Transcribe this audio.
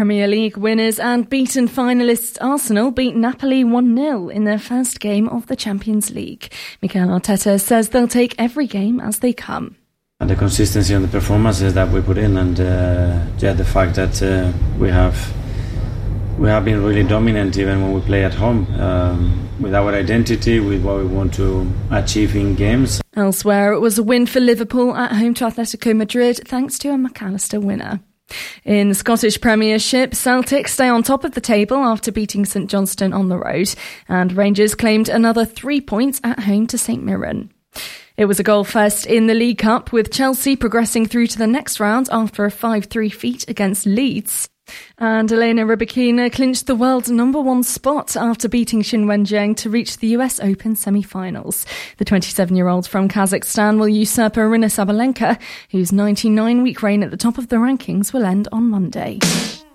Premier League winners and beaten finalists Arsenal beat Napoli 1-0 in their first game of the Champions League. Mikel Arteta says they'll take every game as they come. And the consistency on the performances that we put in, and the fact that we have been really dominant even when we play at home, with our identity, with what we want to achieve in games. Elsewhere, it was a win for Liverpool at home to Atletico Madrid thanks to a McAllister winner. In the Scottish Premiership, Celtic stay on top of the table after beating St Johnstone on the road, and Rangers claimed another 3 points at home to St Mirren. It was a goal first in the League Cup, with Chelsea progressing through to the next round after a 5-3 defeat against Leeds. And Elena Rybakina clinched the world's #1 spot after beating Xin Wenjiang to reach the US Open semi-finals. The 27-year-old from Kazakhstan will usurp Aryna Sabalenka, whose 99-week reign at the top of the rankings will end on Monday.